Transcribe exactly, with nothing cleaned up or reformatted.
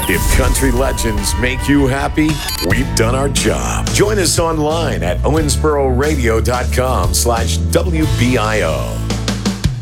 If country legends make you happy, we've done our job. Join us online at owensboro radio dot com slash W B I O.